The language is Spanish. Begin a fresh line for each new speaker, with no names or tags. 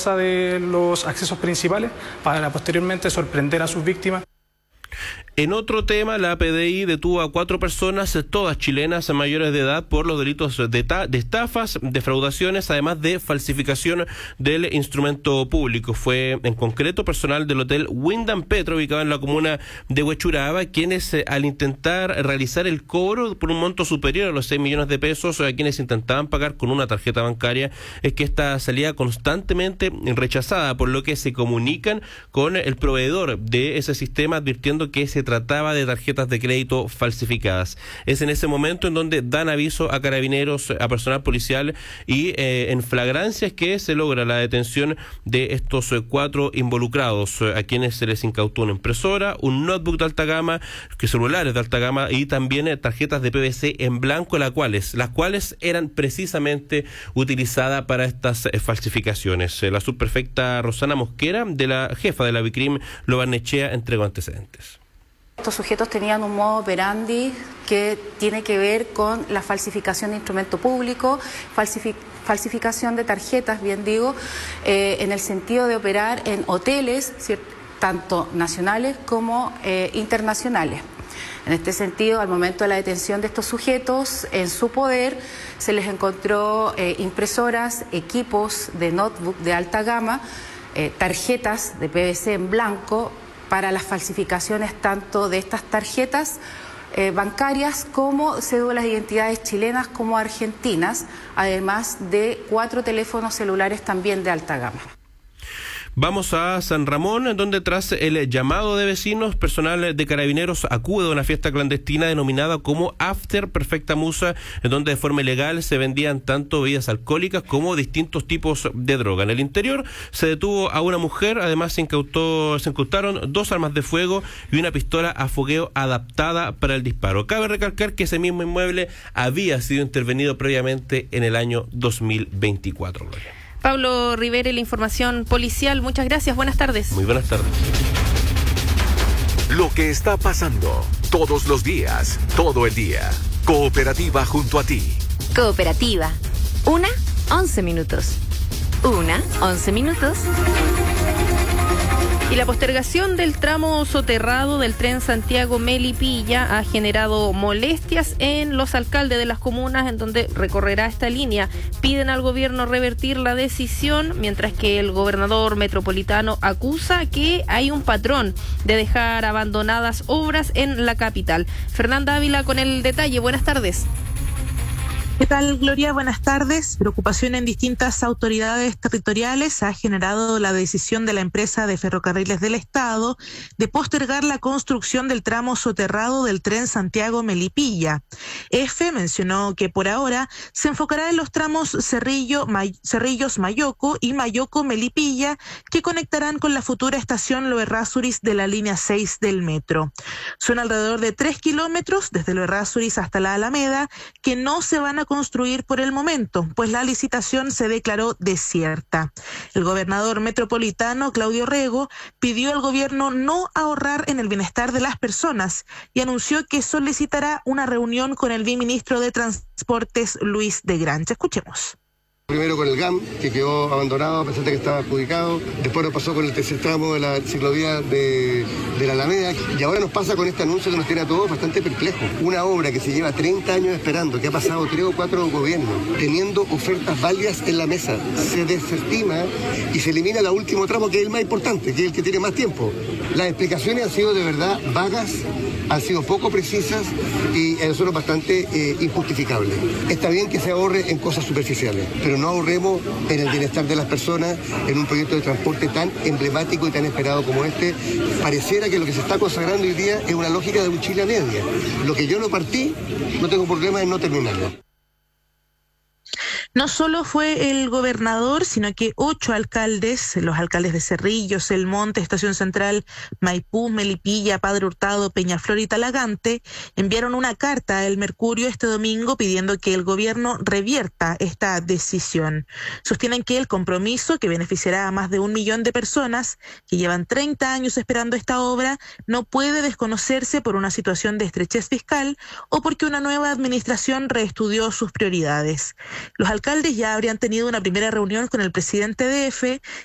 sigilosa de los accesos principales para posteriormente sorprender a sus víctimas.
En otro tema, la PDI detuvo a 4 personas, todas chilenas mayores de edad, por los delitos de estafas, defraudaciones, además de falsificación del instrumento público. Fue en concreto personal del hotel Wyndham Petro, ubicado en la comuna de Huechuraba, quienes al intentar realizar el cobro por un monto superior a los 6 millones de pesos, a quienes intentaban pagar con una tarjeta bancaria, es que esta salía constantemente rechazada, por lo que se comunican con el proveedor de ese sistema advirtiendo que se trataba de tarjetas de crédito falsificadas. Es en ese momento en donde dan aviso a carabineros, a personal policial, y en flagrancia es que se logra la detención de estos 4 involucrados, a quienes se les incautó una impresora, un notebook de alta gama, celulares de alta gama y también tarjetas de PVC en blanco, las cuales eran precisamente utilizadas para estas falsificaciones. La subprefecta Rosana Mosquera, de la jefa de la Vicrim, Lo Barnechea, entregó antecedentes.
Estos sujetos tenían un modo operandi que tiene que ver con la falsificación de instrumento público, falsificación de tarjetas, bien digo, en el sentido de operar en hoteles, tanto nacionales como internacionales. En este sentido, al momento de la detención de estos sujetos, en su poder se les encontró impresoras, equipos de notebook de alta gama, tarjetas de PVC en blanco, para las falsificaciones tanto de estas tarjetas bancarias como cédulas de identidades chilenas como argentinas, además de 4 teléfonos celulares también de alta gama.
Vamos a San Ramón, donde tras el llamado de vecinos, personal de carabineros acude a una fiesta clandestina denominada como After Perfecta Musa, en donde de forma ilegal se vendían tanto bebidas alcohólicas como distintos tipos de droga. En el interior se detuvo a una mujer, además se incautaron 2 armas de fuego y una pistola a fogueo adaptada para el disparo. Cabe recalcar que ese mismo inmueble había sido intervenido previamente en el año 2024. Gloria.
Pablo Rivera, la información policial. Muchas gracias, buenas tardes.
Muy buenas tardes.
Lo que está pasando todos los días, todo el día. Cooperativa junto a ti.
Cooperativa. 11 minutos. 11 minutos.
Y la postergación del tramo soterrado del tren Santiago-Melipilla ha generado molestias en los alcaldes de las comunas en donde recorrerá esta línea. Piden al gobierno revertir la decisión, mientras que el gobernador metropolitano acusa que hay un patrón de dejar abandonadas obras en la capital. Fernanda Ávila con el detalle. Buenas tardes.
¿Qué tal, Gloria? Buenas tardes. Preocupación en distintas autoridades territoriales ha generado la decisión de la empresa de ferrocarriles del Estado de postergar la construcción del tramo soterrado del tren Santiago-Melipilla. EFE mencionó que por ahora se enfocará en los tramos Cerrillos-Mayoco y Mayoco-Melipilla, que conectarán con la futura estación Lo Errázuriz de la línea 6 del metro. Son alrededor de 3 kilómetros desde Lo Errázuriz hasta la Alameda que no se van a construir por el momento, pues la licitación se declaró desierta. El gobernador metropolitano, Claudio Rego, pidió al gobierno no ahorrar en el bienestar de las personas y anunció que solicitará una reunión con el viceministro de Transportes, Luis de Grancha. Escuchemos.
Primero con el GAM, que quedó abandonado a pesar de que estaba adjudicado. Después nos pasó con el tercer tramo de la ciclovía de la Alameda. Y ahora nos pasa con este anuncio que nos tiene a todos bastante perplejos. Una obra que se lleva 30 años esperando, que ha pasado 3 o 4 gobiernos, teniendo ofertas válidas en la mesa. Se desestima y se elimina el último tramo, que es el más importante, que es el que tiene más tiempo. Las explicaciones han sido de verdad vagas, han sido poco precisas y son bastante injustificables. Está bien que se ahorre en cosas superficiales, pero no ahorremos en el bienestar de las personas en un proyecto de transporte tan emblemático y tan esperado como este. Pareciera que lo que se está consagrando hoy día es una lógica de un Chile a media. Lo que yo no partí, no tengo problema en no terminarlo.
No solo fue el gobernador, sino que 8 alcaldes, los alcaldes de Cerrillos, El Monte, Estación Central, Maipú, Melipilla, Padre Hurtado, Peñaflor y Talagante, enviaron una carta al Mercurio este domingo pidiendo que el gobierno revierta esta decisión. Sostienen que el compromiso, que beneficiará a más de 1 millón de personas que llevan 30 años esperando esta obra, no puede desconocerse por una situación de estrechez fiscal o porque una nueva administración reestudió sus prioridades. Los alcaldes ya habrían tenido una primera reunión con el presidente de EFE